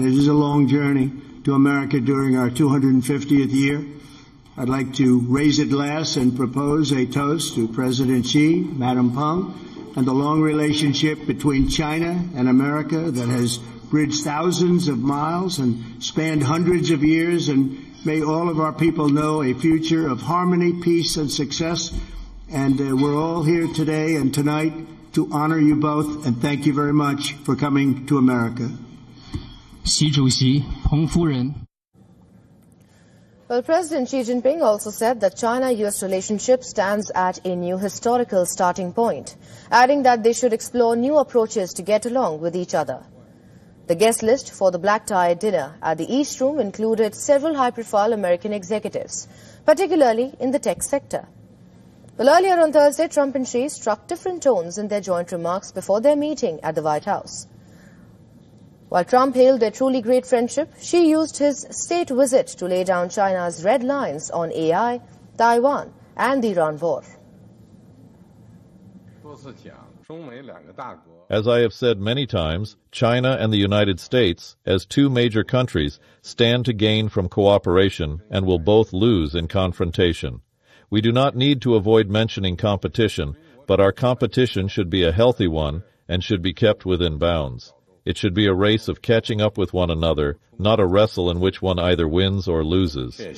It is a long journey to America during our 250th year. I'd like to raise a glass and propose a toast to President Xi, Madam Peng, and the long relationship between China and America that has bridged thousands of miles and spanned hundreds of years, and may all of our people know a future of harmony, peace, and success. And we're all here today and tonight to honor you both, and thank you very much for coming to America. 习主席、彭夫人。 Well, President Xi Jinping also said that China-US relationship stands at a new historical starting point, adding that they should explore new approaches to get along with each other. The guest list for the black-tie dinner at the East Room included several high-profile American executives, particularly in the tech sector. Well, earlier on Thursday, Trump and Xi struck different tones in their joint remarks before their meeting at the White House. While Trump hailed their truly great friendship, Xi used his state visit to lay down China's red lines on AI, Taiwan, and the Iran war. As I have said many times, China and the United States, as two major countries, stand to gain from cooperation and will both lose in confrontation. We do not need to avoid mentioning competition, but our competition should be a healthy one and should be kept within bounds. It should be a race of catching up with one another, not a wrestle in which one either wins or loses. But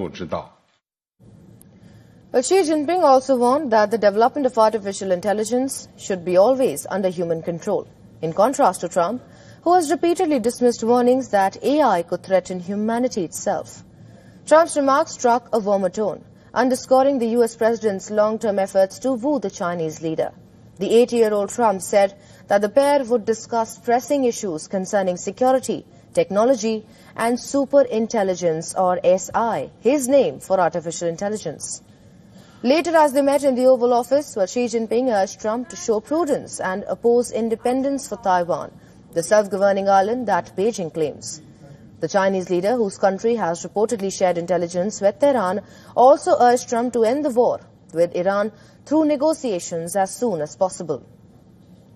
Xi Jinping also warned that the development of artificial intelligence should be always under human control, in contrast to Trump, who has repeatedly dismissed warnings that AI could threaten humanity itself. Trump's remarks struck a warmer tone, underscoring the U.S. president's long-term efforts to woo the Chinese leader. The 80-year-old Trump said that the pair would discuss pressing issues concerning security, technology, and superintelligence, or SI, his name for artificial intelligence. Later, as they met in the Oval Office, Xi Jinping urged Trump to show prudence and oppose independence for Taiwan, the self-governing island that Beijing claims. The Chinese leader, whose country has reportedly shared intelligence with Tehran, also urged Trump to end the war with Iran through negotiations as soon as possible.